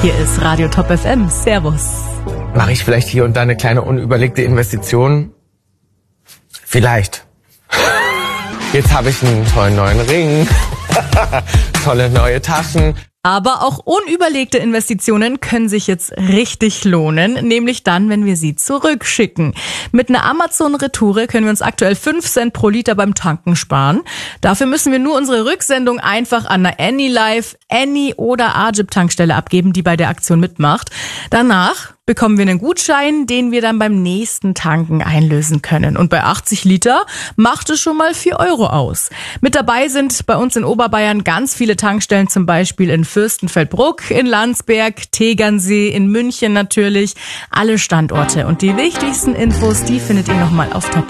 Hier ist Radio Top FM. Servus. Mache ich vielleicht hier und da eine kleine unüberlegte Investition? Vielleicht. Jetzt habe ich einen tollen neuen Ring, tolle neue Taschen. Aber auch unüberlegte Investitionen können sich jetzt richtig lohnen, nämlich dann, wenn wir sie zurückschicken. Mit einer Amazon-Retoure können wir uns aktuell 5 Cent pro Liter beim Tanken sparen. Dafür müssen wir nur unsere Rücksendung einfach an einer AnyLife, Any oder Agip-Tankstelle abgeben, die bei der Aktion mitmacht. Danach bekommen wir einen Gutschein, den wir dann beim nächsten Tanken einlösen können. Und bei 80 Liter macht es schon mal 4 Euro aus. Mit dabei sind bei uns in Oberbayern ganz viele Tankstellen, zum Beispiel in Fürstenfeldbruck, in Landsberg, Tegernsee, in München natürlich. Alle Standorte und die wichtigsten Infos, die findet ihr nochmal auf Top.